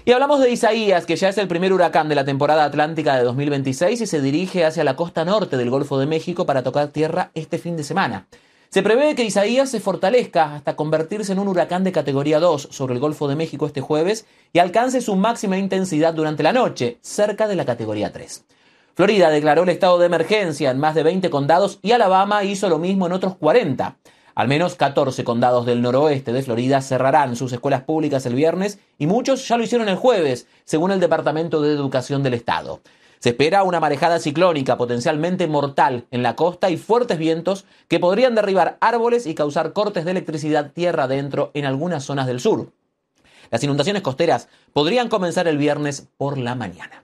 Y hablamos de Isaías, que ya es el primer huracán de la temporada atlántica de 2026 y se dirige hacia la costa norte del Golfo de México para tocar tierra este fin de semana. Se prevé que Isaías se fortalezca hasta convertirse en un huracán de categoría 2 sobre el Golfo de México este jueves y alcance su máxima intensidad durante la noche, cerca de la categoría 3. Florida declaró el estado de emergencia en más de 20 condados y Alabama hizo lo mismo en otros 40. Al menos 14 condados del noroeste de Florida cerrarán sus escuelas públicas el viernes y muchos ya lo hicieron el jueves, según el Departamento de Educación del estado. Se espera una marejada ciclónica potencialmente mortal en la costa y fuertes vientos que podrían derribar árboles y causar cortes de electricidad tierra adentro en algunas zonas del sur. Las inundaciones costeras podrían comenzar el viernes por la mañana.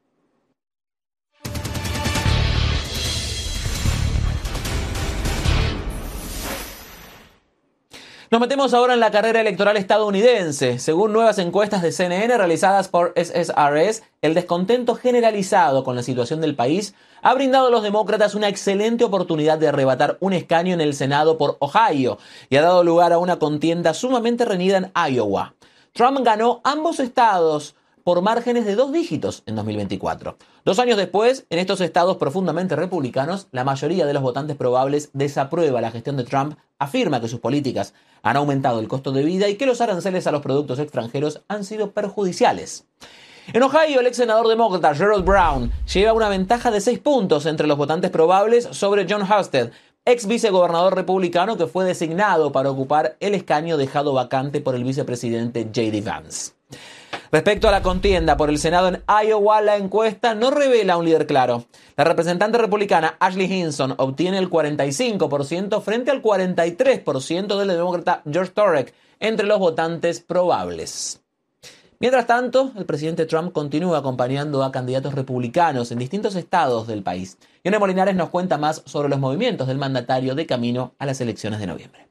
Nos metemos ahora en la carrera electoral estadounidense. Según nuevas encuestas de CNN realizadas por SSRS, el descontento generalizado con la situación del país ha brindado a los demócratas una excelente oportunidad de arrebatar un escaño en el Senado por Ohio y ha dado lugar a una contienda sumamente reñida en Iowa. Trump ganó ambos estados por márgenes de 2 dígitos en 2024. 2 años después, en estos estados profundamente republicanos, la mayoría de los votantes probables desaprueba la gestión de Trump, afirma que sus políticas han aumentado el costo de vida y que los aranceles a los productos extranjeros han sido perjudiciales. En Ohio, el ex senador demócrata Gerald Brown lleva una ventaja de 6 puntos entre los votantes probables sobre Jon Husted, ex vicegobernador republicano que fue designado para ocupar el escaño dejado vacante por el vicepresidente J.D. Vance. Respecto a la contienda por el Senado en Iowa, la encuesta no revela un líder claro. La representante republicana Ashley Hinson obtiene el 45% frente al 43% del demócrata George Torek entre los votantes probables. Mientras tanto, el presidente Trump continúa acompañando a candidatos republicanos en distintos estados del país. Yone Molinares nos cuenta más sobre los movimientos del mandatario de camino a las elecciones de noviembre.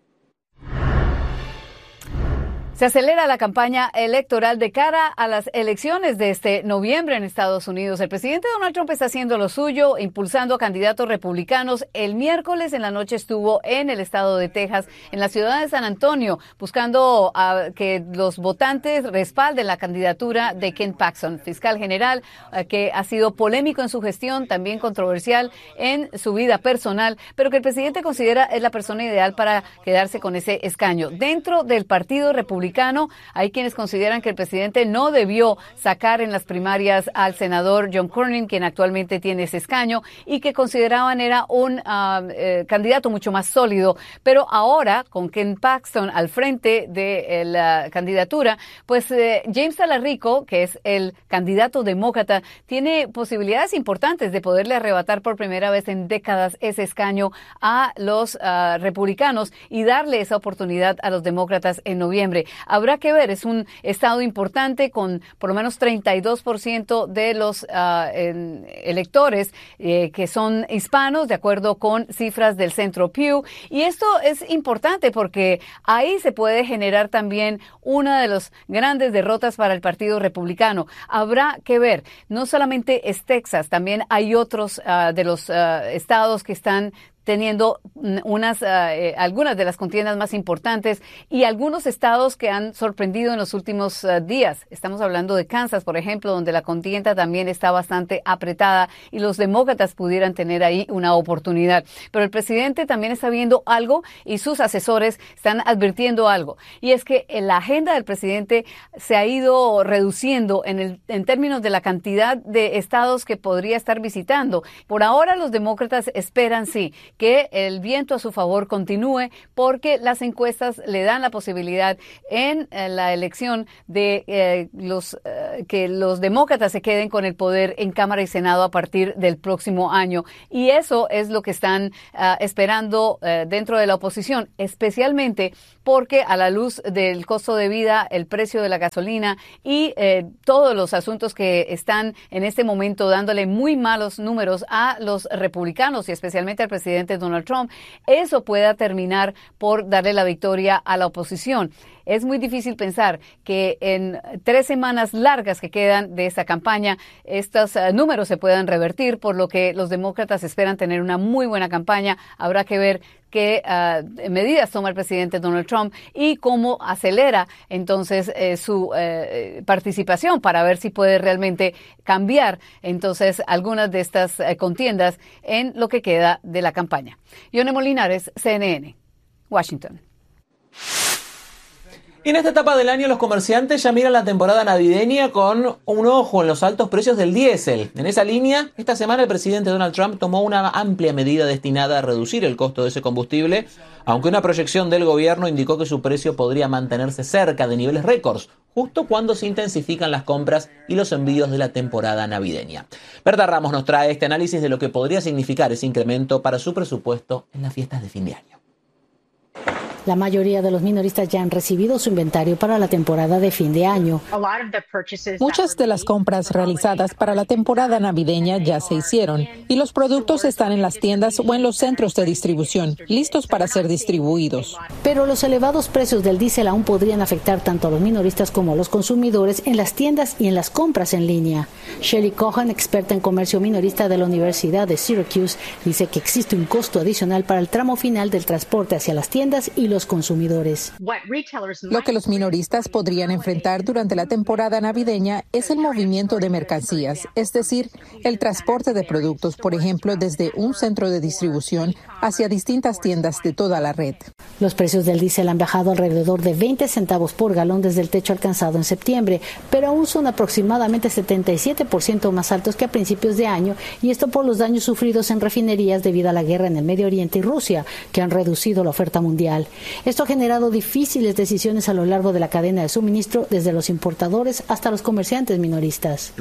Se acelera la campaña electoral de cara a las elecciones de este noviembre en Estados Unidos. El presidente Donald Trump está haciendo lo suyo, impulsando a candidatos republicanos. El miércoles en la noche estuvo en el estado de Texas, en la ciudad de San Antonio, buscando que los votantes respalden la candidatura de Ken Paxton, fiscal general, que ha sido polémico en su gestión, también controversial en su vida personal, pero que el presidente considera es la persona ideal para quedarse con ese escaño. Dentro del Partido Republicano, hay quienes consideran que el presidente no debió sacar en las primarias al senador John Cornyn, quien actualmente tiene ese escaño, y que consideraban era un candidato mucho más sólido. Pero ahora, con Ken Paxton al frente de la candidatura, pues James Talarico, que es el candidato demócrata, tiene posibilidades importantes de poderle arrebatar por primera vez en décadas ese escaño a los republicanos y darle esa oportunidad a los demócratas en noviembre. Habrá que ver, es un estado importante con por lo menos 32% de los electores que son hispanos, de acuerdo con cifras del Centro Pew. Y esto es importante porque ahí se puede generar también una de las grandes derrotas para el Partido Republicano. Habrá que ver, no solamente es Texas, también hay otros de los estados que están teniendo algunas de las contiendas más importantes y algunos estados que han sorprendido en los últimos días. Estamos hablando de Kansas, por ejemplo, donde la contienda también está bastante apretada y los demócratas pudieran tener ahí una oportunidad. Pero el presidente también está viendo algo y sus asesores están advirtiendo algo. Y es que la agenda del presidente se ha ido reduciendo en términos de la cantidad de estados que podría estar visitando. Por ahora los demócratas esperan, sí, que el viento a su favor continúe porque las encuestas le dan la posibilidad en la elección de que los demócratas se queden con el poder en Cámara y Senado a partir del próximo año. Y eso es lo que están esperando dentro de la oposición, especialmente porque a la luz del costo de vida, el precio de la gasolina y todos los asuntos que están en este momento dándole muy malos números a los republicanos y especialmente al presidente Donald Trump, eso pueda terminar por darle la victoria a la oposición. es muy difícil pensar que en 3 semanas largas que quedan de esta campaña, estos números se puedan revertir, por lo que los demócratas esperan tener una muy buena campaña. Habrá que ver qué medidas toma el presidente Donald Trump y cómo acelera entonces su participación para ver si puede realmente cambiar entonces algunas de estas contiendas en lo que queda de la campaña. Yone Molinares, CNN, Washington. Y en esta etapa del año los comerciantes ya miran la temporada navideña con un ojo en los altos precios del diésel. En esa línea, esta semana el presidente Donald Trump tomó una amplia medida destinada a reducir el costo de ese combustible, aunque una proyección del gobierno indicó que su precio podría mantenerse cerca de niveles récords, justo cuando se intensifican las compras y los envíos de la temporada navideña. Berta Ramos nos trae este análisis de lo que podría significar ese incremento para su presupuesto en las fiestas de fin de año. La mayoría de los minoristas ya han recibido su inventario para la temporada de fin de año. Muchas de las compras realizadas para la temporada navideña ya se hicieron y los productos están en las tiendas o en los centros de distribución, listos para ser distribuidos. Pero los elevados precios del diésel aún podrían afectar tanto a los minoristas como a los consumidores en las tiendas y en las compras en línea. Shelley Cohen, experta en comercio minorista de la Universidad de Syracuse, dice que existe un costo adicional para el tramo final del transporte hacia las tiendas y los consumidores. Lo que los minoristas podrían enfrentar durante la temporada navideña es el movimiento de mercancías, es decir, el transporte de productos, por ejemplo, desde un centro de distribución hacia distintas tiendas de toda la red. Los precios del diésel han bajado alrededor de 20 centavos por galón desde el techo alcanzado en septiembre, pero aún son aproximadamente 77% más altos que a principios de año, y esto por los daños sufridos en refinerías debido a la guerra en el Medio Oriente y Rusia, que han reducido la oferta mundial. Esto ha generado difíciles decisiones a lo largo de la cadena de suministro, desde los importadores hasta los comerciantes minoristas.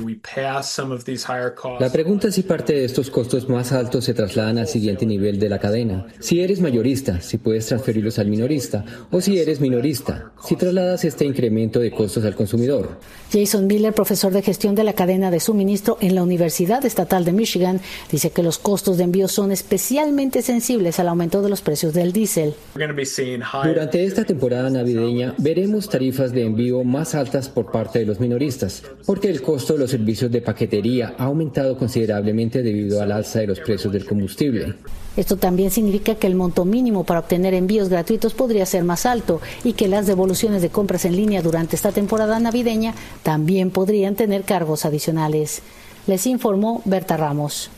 La pregunta es si parte de estos costos más altos se trasladan al siguiente nivel de la cadena. Si eres mayorista, si puedes transferirlos al minorista, o si eres minorista, si trasladas este incremento de costos al consumidor. Jason Miller, profesor de gestión de la cadena de suministro en la Universidad Estatal de Michigan, dice que los costos de envío son especialmente sensibles al aumento de los precios del diésel. Durante esta temporada navideña veremos tarifas de envío más altas por parte de los minoristas, porque el costo de los servicios de paquetería ha aumentado considerablemente debido al alza de los precios del combustible. Esto también significa que el monto mínimo para obtener envíos gratuitos podría ser más alto y que las devoluciones de compras en línea durante esta temporada navideña también podrían tener cargos adicionales. Les informó Berta Ramos.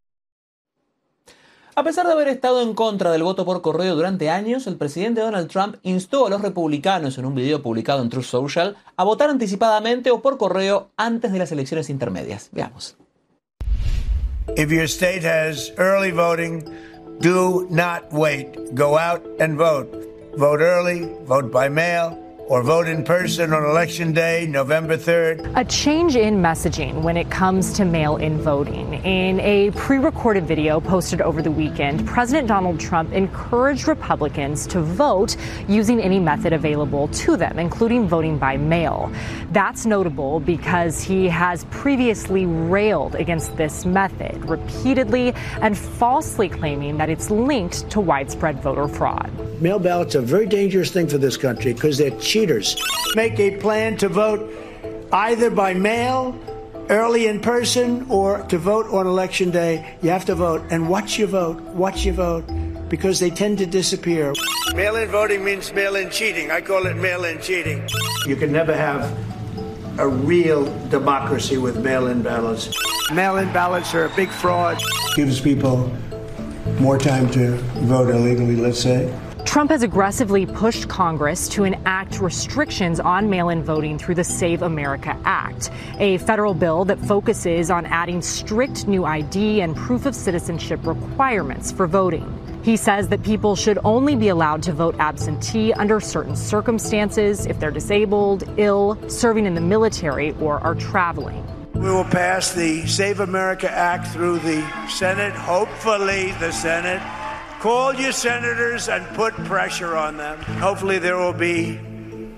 A pesar de haber estado en contra del voto por correo durante años, el presidente Donald Trump instó a los republicanos en un video publicado en Truth Social a votar anticipadamente o por correo antes de las elecciones intermedias. Veamos. If your state has early voting, do not wait. Go out and vote. Vote early, vote by mail, or vote in person on Election Day, November 3rd. A change in messaging when it comes to mail-in voting. In a pre-recorded video posted over the weekend, President Donald Trump encouraged Republicans to vote using any method available to them, including voting by mail. That's notable because he has previously railed against this method repeatedly and falsely claiming that it's linked to widespread voter fraud. Mail ballots are a very dangerous thing for this country because they're cheaters. Make a plan to vote either by mail, early in person, or to vote on Election Day. You have to vote and watch your vote, because they tend to disappear. Mail-in voting means mail-in cheating. I call it mail-in cheating. You can never have a real democracy with mail-in ballots. Mail-in ballots are a big fraud. Gives people more time to vote illegally, let's say. Trump has aggressively pushed Congress to enact restrictions on mail-in voting through the Save America Act, a federal bill that focuses on adding strict new ID and proof of citizenship requirements for voting. He says that people should only be allowed to vote absentee under certain circumstances if they're disabled, ill, serving in the military, or are traveling. We will pass the Save America Act through the Senate, hopefully the Senate. Call your senators and put pressure on them. Hopefully there will be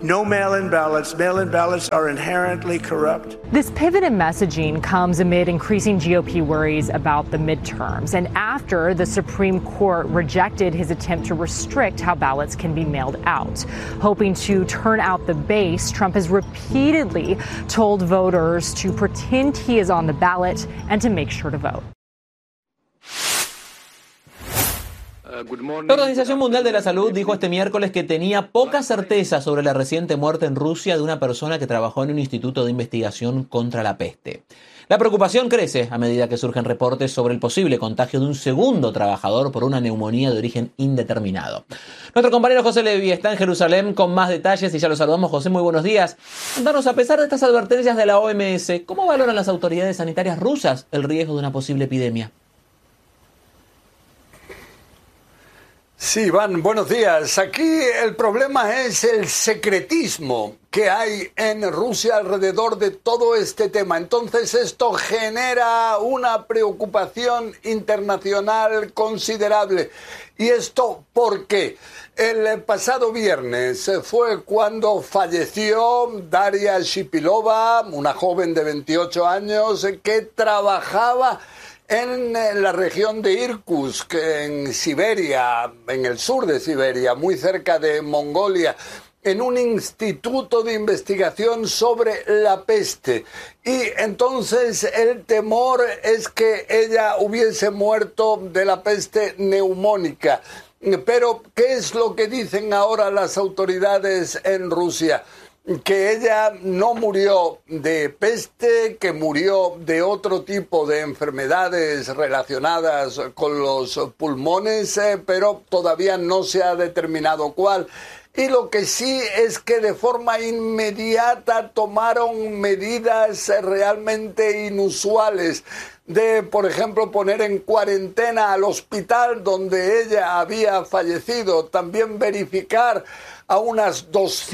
No mail-in ballots. Mail-in ballots are inherently corrupt. This pivot in messaging comes amid increasing GOP worries about the midterms and after the Supreme Court rejected his attempt to restrict how ballots can be mailed out. Hoping to turn out the base, Trump has repeatedly told voters to pretend he is on the ballot and to make sure to vote. La Organización Mundial de la Salud dijo este miércoles que tenía poca certeza sobre la reciente muerte en Rusia de una persona que trabajó en un instituto de investigación contra la peste. La preocupación crece a medida que surgen reportes sobre el posible contagio de un segundo trabajador por una neumonía de origen indeterminado. Nuestro compañero José Levi está en Jerusalén con más detalles y ya lo saludamos. José, muy buenos días. Contanos, a pesar de estas advertencias de la OMS, ¿cómo valoran las autoridades sanitarias rusas el riesgo de una posible epidemia? Sí, Iván, buenos días. Aquí el problema es el secretismo que hay en Rusia alrededor de todo este tema. Entonces esto genera una preocupación internacional considerable. ¿Y esto por qué? El pasado viernes fue cuando falleció Daria Shipilova, una joven de 28 años que trabajaba en la región de Irkutsk, en Siberia, en el sur de Siberia, muy cerca de Mongolia, en un instituto de investigación sobre la peste. Y entonces el temor es que ella hubiese muerto de la peste neumónica. Pero, ¿qué es lo que dicen ahora las autoridades en Rusia? Que ella no murió de peste, que murió de otro tipo de enfermedades relacionadas con los pulmones, pero todavía no se ha determinado cuál. Y lo que sí es que de forma inmediata tomaron medidas realmente inusuales de, por ejemplo, poner en cuarentena al hospital donde ella había fallecido, también verificar a unas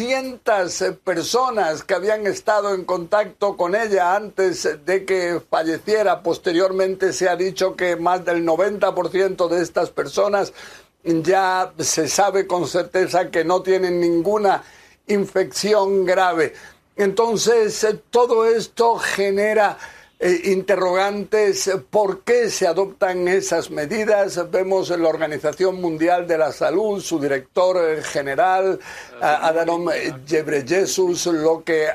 200 personas que habían estado en contacto con ella antes de que falleciera. Posteriormente se ha dicho que más del 90% de estas personas ya se sabe con certeza que no tienen ninguna infección grave. Entonces, todo esto genera interrogantes. ¿Por qué se adoptan esas medidas? Vemos en la Organización Mundial de la Salud, su director general, Adhanom Ghebreyesus, lo que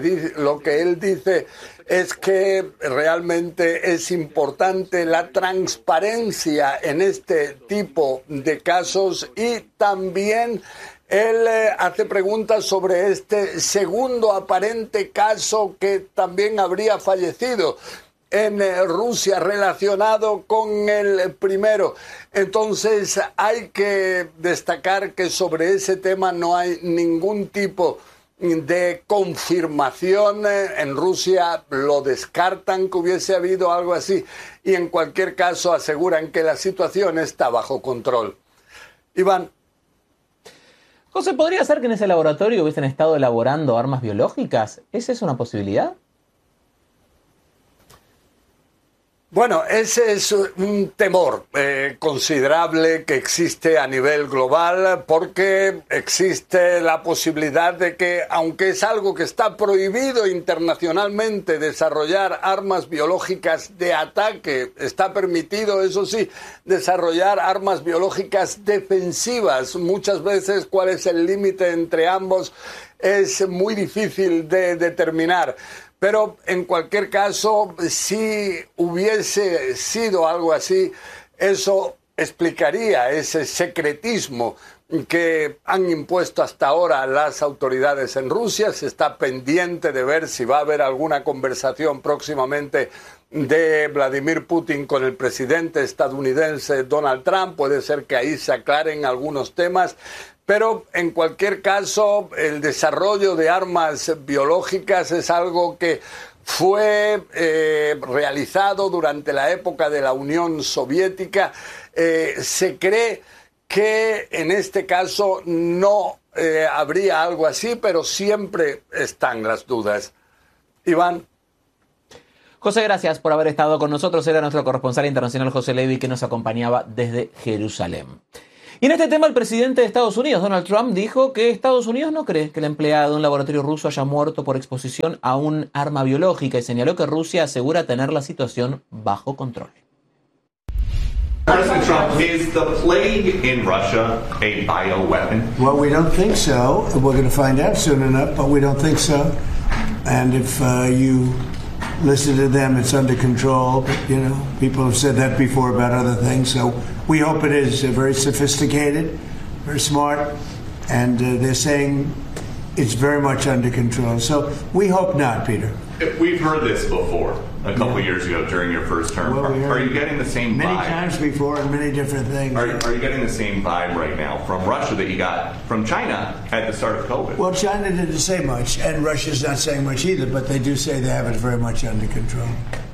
él dice es que realmente es importante la transparencia en este tipo de casos y también él hace preguntas sobre este segundo aparente caso que también habría fallecido en Rusia relacionado con el primero. Entonces hay que destacar que sobre ese tema no hay ningún tipo de confirmación. En Rusia lo descartan que hubiese habido algo así y en cualquier caso aseguran que la situación está bajo control. Iván. José, ¿podría ser que en ese laboratorio hubiesen estado elaborando armas biológicas? ¿Es eso una posibilidad? Bueno, ese es un temor considerable que existe a nivel global porque existe la posibilidad de que, aunque es algo que está prohibido internacionalmente desarrollar armas biológicas de ataque, está permitido, eso sí, desarrollar armas biológicas defensivas. Muchas veces, ¿cuál es el límite entre ambos? Es muy difícil de determinar. Pero en cualquier caso, si hubiese sido algo así, eso explicaría ese secretismo que han impuesto hasta ahora las autoridades en Rusia. Se está pendiente de ver si va a haber alguna conversación próximamente de Vladimir Putin con el presidente estadounidense Donald Trump. Puede ser que ahí se aclaren algunos temas. Pero en cualquier caso, el desarrollo de armas biológicas es algo que fue realizado durante la época de la Unión Soviética. Se cree que en este caso no habría algo así, pero siempre están las dudas. Iván. José, gracias por haber estado con nosotros. Era nuestro corresponsal internacional José Levi que nos acompañaba desde Jerusalén. Y en este tema el presidente de Estados Unidos, Donald Trump, dijo que Estados Unidos no cree que la empleada de un laboratorio ruso haya muerto por exposición a un arma biológica y señaló que Rusia asegura tener la situación bajo control. President Trump, is the plague in Russia a bioweapon? Well, we don't think so. We're going to find out soon enough, but we don't think so. And if you listen to them, it's under control. But, you know, people have said that before about other things. So we hope it is very sophisticated, very smart, and they're saying it's very much under control. So we hope not, Peter. We've heard this before, a couple of years ago during your first term. Well, are you getting the same vibe? Many times before and many different things. Are you getting the same vibe right now from Russia that you got from China at the start of COVID? Well, China didn't say much, and Russia's not saying much either, but they do say they have it very much under control.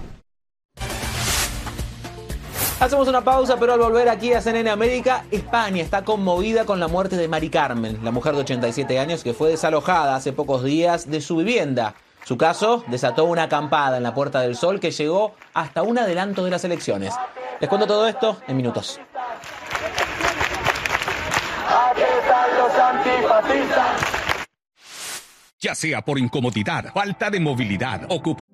Hacemos una pausa, pero al volver aquí a CNN América, España está conmovida con la muerte de Mari Carmen, la mujer de 87 años que fue desalojada hace pocos días de su vivienda. Su caso desató una acampada en la Puerta del Sol que llegó hasta un adelanto de las elecciones. Les cuento todo esto en minutos. Ya sea por incomodidad, falta de movilidad, ocupación.